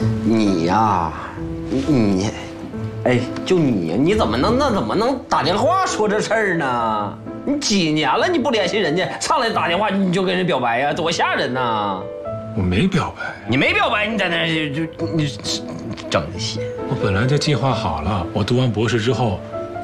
你呀，你，哎，就你怎么能打电话说这事儿呢？你几年了你不联系人家，上来打电话你就跟人表白呀，多吓人呐！ 我没表白， 你没表白，你在那就你整这些。 我本来就计划好了，我读完博士之后